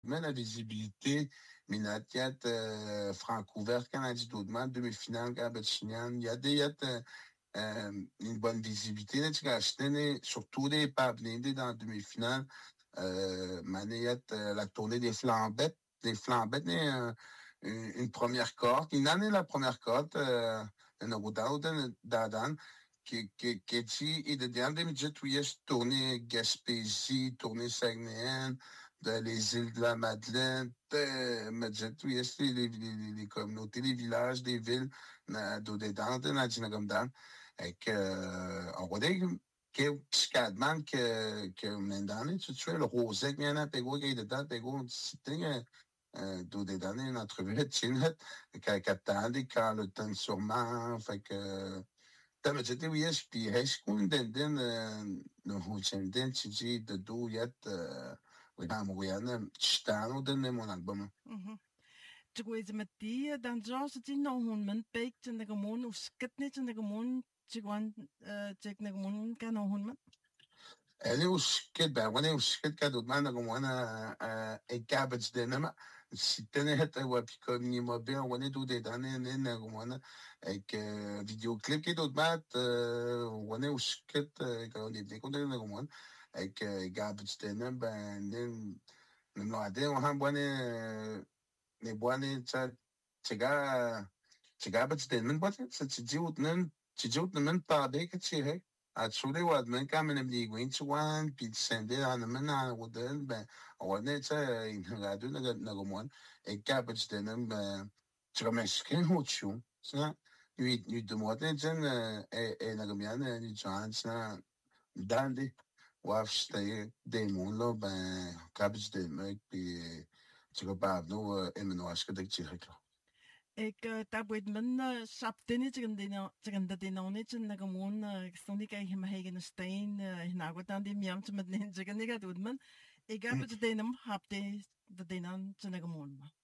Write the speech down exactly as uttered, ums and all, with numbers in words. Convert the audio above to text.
même la visibilité, Minatiat, euh, Francouvert, Canadien Doudman, demi-finale, Gabetchinian, il y a des, il y a de- euh, une bonne visibilité, là, tu sais, acheter, surtout des Pabnés, dans la demi-finale, euh, Manayat, euh, la tournée des flambettes, des flambettes, euh, une, une première corde, une année la première corde, euh, une Rodao, d'Adan, qui, qui, qui dit, il devient des médias où il y a tournée Gaspésie, tournée Saguenayenne, de les îles de la Madeleine, de médias où il y a les, les, les, les communautés, les villages, des villes, d'Odédan, de Nadinagamdan, et que, euh, on va dire, que Piscadman, que, que, maintenant, tu sais, le rosé, qui vient à Pégo, qui est dedans, Pégo, c'était, euh, d'Odédan, une entrevue, tu sais, qu'à Catane, quand le temps sûrement, fait que, تم جدي وياش بي هيشكون دن دن no hucenden chichi de du yet وينام ويانا تشتانو دن من album. Mhm. Tsukuita Matia, dan zoals het in hun men peekt en de gemoen, of sket niet en de gemoen, tsukuan, tsukuan de gemoen kan hun men. يعني وشكت بقى وانا وشكت كادو معنا كم وانا الكابج ده انما الستانة حتى هو بيكوني موبيل وانا دو دي داني نينا كم وانا اك فيديو كليب كده بعد وانا وشكت كانوا يبدي كده كم وانا اك كابج ده انما بعدين نملو عدين وهم وانا نبواني تشا تشا تشا بس ده من بس تشجيوت نن تشجيوت من طابق تشي Actually, what men come in the winter one, Pete Sandy on the men would then be or net in Radu Nagomon, a cabbage denim, Trameskin Hochu. So you eat you do more than a Nagamiana and Johnson dandy. Waf stay de moonlo by cabbage de make be to go bad no Emmanuashka de Chirico. Ik tabuit men sapte niet tegen de tegen de dinonit en de gemoen, stond ik eigenlijk mijn eigen steen, nou wat aan die miamte met ninja en ik had men. Ik heb het denem, heb de de dinan te de gemoen.